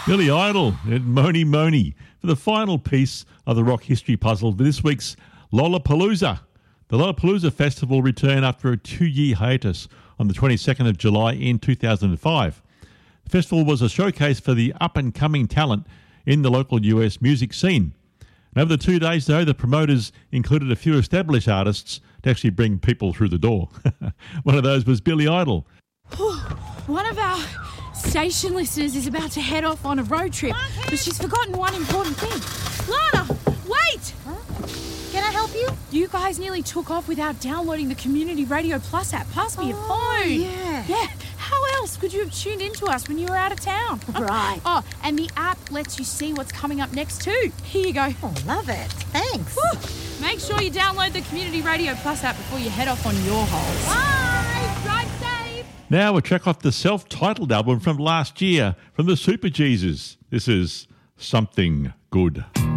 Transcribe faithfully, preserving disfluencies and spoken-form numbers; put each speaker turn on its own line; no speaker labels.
Billy Idol and Moni Moni for the final piece of the rock history puzzle for this week's Lollapalooza. The Lollapalooza Festival returned after a two-year hiatus on the twenty-second of July in two thousand five. The festival was a showcase for the up-and-coming talent in the local U S music scene. And over the two days, though, the promoters included a few established artists to actually bring people through the door. One of those was Billy Idol.
One of our station listeners is about to head off on a road trip, but she's forgotten one important thing. Lana, wait!
Huh? Can I help you?
You guys nearly took off without downloading the Community Radio Plus app. Pass me your
Oh,
phone.
yeah.
Yeah. How else could you have tuned into us when you were out of town?
Right.
Oh, and the app lets you see what's coming up next too. Here you go.
Oh, love it. Thanks.
Whew. Make sure you download the Community Radio Plus app before you head off on your holes.
Bye.
Drive safe.
Now a track off the self-titled album from last year from the Super Jesus. This is Something Good.